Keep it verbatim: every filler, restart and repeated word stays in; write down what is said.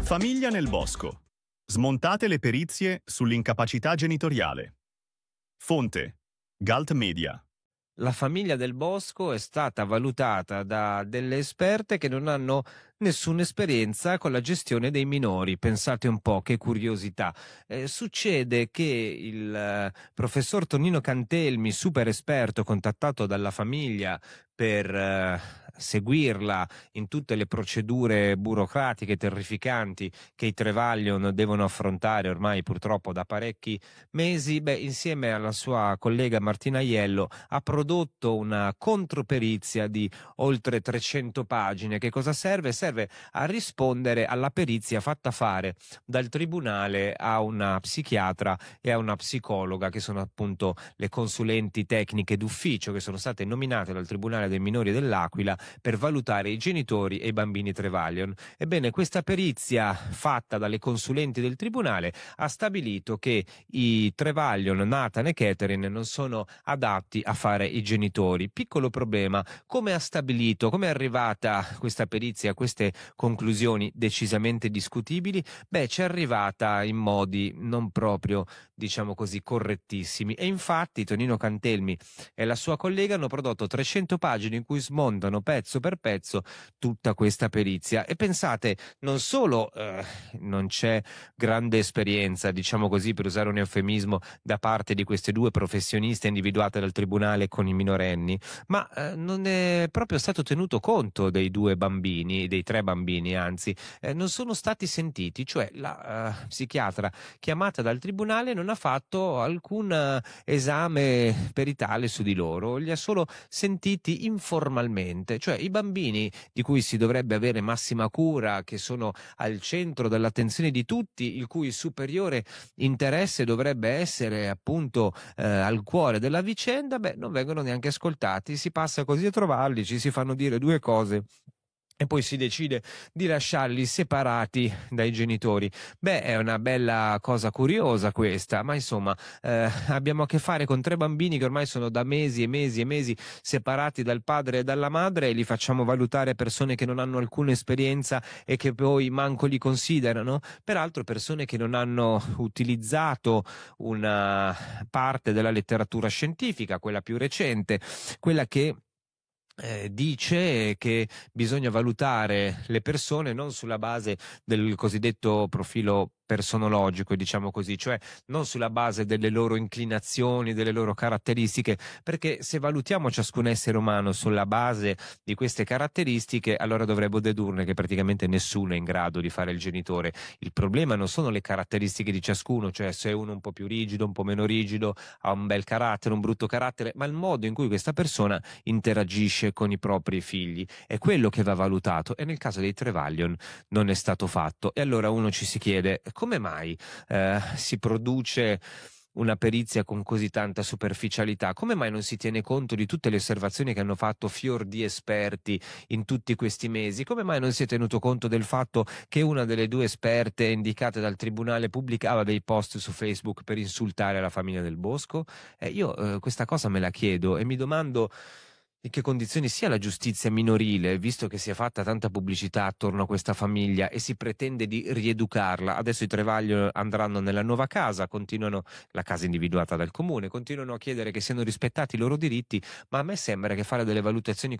Famiglia nel bosco. Smontate le perizie sull'incapacità genitoriale. Fonte: Galt Media. La famiglia del bosco è stata valutata da delle esperte che non hanno nessuna esperienza con la gestione dei minori. Pensate un po', che curiosità. Eh, succede che il eh, professor Tonino Cantelmi, super esperto, contattato dalla famiglia per eh, seguirla in tutte le procedure burocratiche terrificanti che i Trevaglion devono affrontare ormai purtroppo da parecchi mesi, beh, insieme alla sua collega Martina Aiello ha prodotto una controperizia di oltre trecento pagine. Che cosa serve? Serve a rispondere alla perizia fatta fare dal tribunale a una psichiatra e a una psicologa, che sono appunto le consulenti tecniche d'ufficio che sono state nominate dal Tribunale dei minori dell'Aquila per valutare i genitori e i bambini Trevaglion. Ebbene, questa perizia fatta dalle consulenti del tribunale ha stabilito che i Trevaglion, Nathan e Catherine, non sono adatti a fare i genitori. Piccolo problema: come ha stabilito, come è arrivata questa perizia a queste conclusioni decisamente discutibili? Beh, ci è arrivata in modi non proprio, diciamo così, correttissimi. E infatti Tonino Cantelmi e la sua collega hanno prodotto trecento pagine in cui smontano pezzo per pezzo tutta questa perizia. E pensate, non solo eh, non c'è grande esperienza, diciamo così, per usare un eufemismo, da parte di queste due professioniste individuate dal tribunale con i minorenni, ma eh, non è proprio stato tenuto conto dei due bambini, dei tre bambini anzi, eh, non sono stati sentiti, cioè la uh, psichiatra chiamata dal tribunale non ha fatto alcun uh, esame peritale su di loro, li ha solo sentiti informalmente. Cioè i bambini di cui si dovrebbe avere massima cura, che sono al centro dell'attenzione di tutti, il cui superiore interesse dovrebbe essere appunto eh, al cuore della vicenda, beh, non vengono neanche ascoltati. Si passa così a trovarli, ci si fanno dire due cose e poi si decide di lasciarli separati dai genitori. Beh, è una bella cosa curiosa questa, ma insomma eh, abbiamo a che fare con tre bambini che ormai sono da mesi e mesi e mesi separati dal padre e dalla madre, e li facciamo valutare persone che non hanno alcuna esperienza e che poi manco li considerano. Peraltro persone che non hanno utilizzato una parte della letteratura scientifica, quella più recente, quella che Eh, dice che bisogna valutare le persone non sulla base del cosiddetto profilo personologico, diciamo così, cioè non sulla base delle loro inclinazioni, delle loro caratteristiche, perché se valutiamo ciascun essere umano sulla base di queste caratteristiche, allora dovremmo dedurne che praticamente nessuno è in grado di fare il genitore. Il problema non sono le caratteristiche di ciascuno, cioè se uno è un po' più rigido, un po' meno rigido, ha un bel carattere, un brutto carattere, ma il modo in cui questa persona interagisce con i propri figli è quello che va valutato, e nel caso dei Trevaglion non è stato fatto. E allora uno ci si chiede: come mai eh, si produce una perizia con così tanta superficialità? Come mai non si tiene conto di tutte le osservazioni che hanno fatto fior di esperti in tutti questi mesi? Come mai non si è tenuto conto del fatto che una delle due esperte indicate dal tribunale pubblicava dei post su Facebook per insultare la famiglia del bosco? Eh, io eh, questa cosa me la chiedo e mi domando in che condizioni sia la giustizia minorile, visto che si è fatta tanta pubblicità attorno a questa famiglia e si pretende di rieducarla. Adesso i Trevaglio andranno nella nuova casa, continuano, la casa individuata dal comune, continuano a chiedere che siano rispettati i loro diritti, ma a me sembra che fare delle valutazioni